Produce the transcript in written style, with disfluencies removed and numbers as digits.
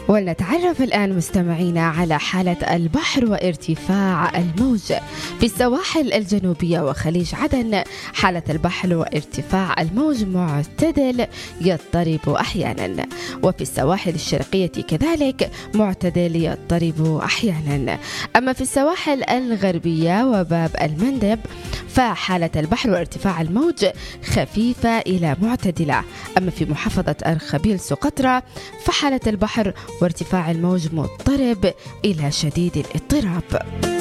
ولنتعرف الآن مستمعينا على حالة البحر وارتفاع الموج في السواحل الجنوبية وخليج عدن. حالة البحر وارتفاع الموج معتدل يضطرب أحيانا، وفي السواحل الشرقية كذلك معتدل يضطرب أحيانا. أما في السواحل الغربية وباب المندب فحالة البحر وارتفاع الموج خفيفة إلى معتدلة. أما في محافظة أرخبيل سقطرى فحالة البحر وارتفاع الموج مضطرب إلى شديد الاضطراب.